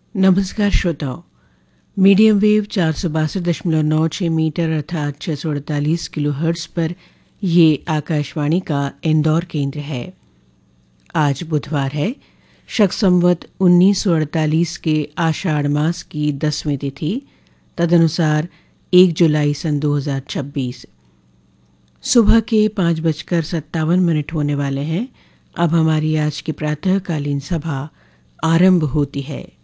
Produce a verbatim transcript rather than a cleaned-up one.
नमस्कार श्रोताओं। Medium wave चार सौ बासठ दशमलव नौ छः मीटर अर्थात छः सौ अड़तालीस किलो हर्ट्ज पर ये आकाशवाणी का इंदौर केंद्र है। आज बुधवार है, शक संवत उन्नीस सौ अड़तालीस के आषाढ़ मास की दसवीं तिथि, तदनुसार एक जुलाई सन दो हज़ार छब्बीस। सुबह के पाँच बजकर सत्तावन मिनट होने वाले हैं। अब हमारी आज की प्रातःकालीन सभा आरंभ होती है।